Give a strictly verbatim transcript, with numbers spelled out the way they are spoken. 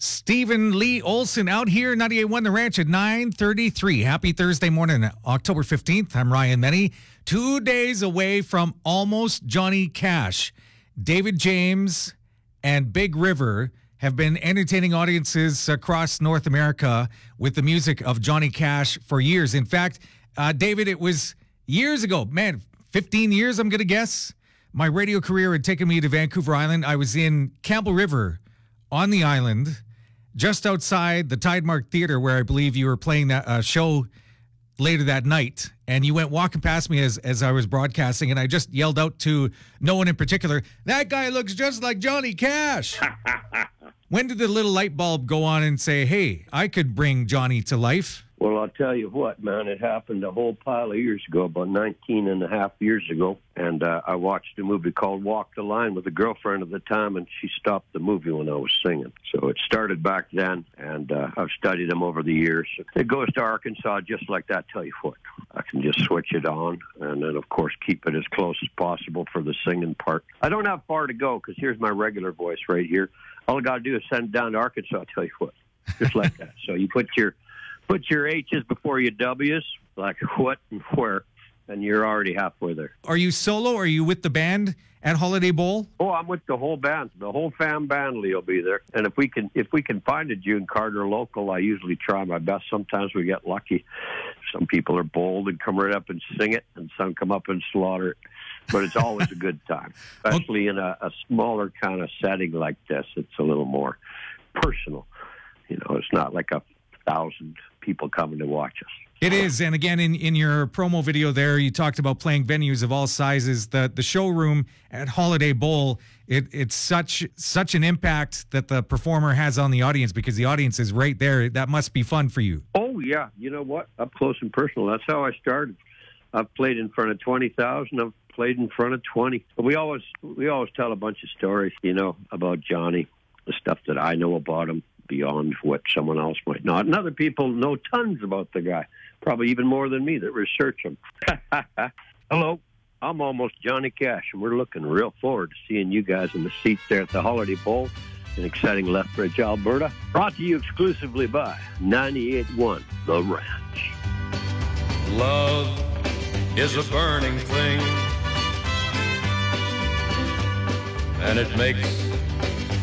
Stephen Lee Olson out here, ninety-eight point one The Ranch at nine thirty-three. Happy Thursday morning, October fifteenth. I'm Ryan Menny. Two days away from Almost Johnny Cash. David James and Big River have been entertaining audiences across North America with the music of Johnny Cash for years. In fact, uh, David, it was years ago, man, fifteen years, I'm going to guess. My radio career had taken me to Vancouver Island. I was in Campbell River on the island, just outside the Tidemark Theater, where I believe you were playing that uh, show later that night. And you went walking past me as, as I was broadcasting, and I just yelled out to no one in particular, "That guy looks just like Johnny Cash." When did the little light bulb go on and say, hey, I could bring Johnny to life? Well, I'll tell you what, man, it happened a whole pile of years ago, about nineteen and a half years ago. And uh, I watched a movie called Walk the Line with a girlfriend at the time, and she stopped the movie when I was singing. So it started back then, and uh, I've studied them over the years. It goes to Arkansas just like that, tell you what. I can just switch it on, and then, of course, keep it as close as possible for the singing part. I don't have far to go, because here's my regular voice right here. All I got to do is send it down to Arkansas, I'll tell you what, just like that. So you put your put your H's before your W's, like what and where, and you're already halfway there. Are you solo, or are you with the band at Holiday Bowl? Oh, I'm with the whole band. The whole fam band will be there. And if we can if we can find a June Carter local, I usually try my best. Sometimes we get lucky. Some people are bold and come right up and sing it, and some come up and slaughter it. But it's always a good time, especially in a, a smaller kind of setting like this. It's a little more personal. You know, it's not like a thousand people coming to watch us. It is. And again, in, in your promo video there, you talked about playing venues of all sizes. The the showroom at Holiday Bowl, it, it's such such an impact that the performer has on the audience, because the audience is right there. That must be fun for you. Oh, yeah. You know what? Up close and personal. That's how I started. I've played in front of twenty thousand. I've played in front of twenty. But we always we always tell a bunch of stories, you know, about Johnny, the stuff that I know about him beyond what someone else might not. And other people know tons about the guy, probably even more than me that research him. Hello, I'm Almost Johnny Cash, and we're looking real forward to seeing you guys in the seats there at the Holiday Bowl in exciting Lethbridge, Alberta. Brought to you exclusively by ninety-eight point one The Ranch. Love is a burning thing, and it makes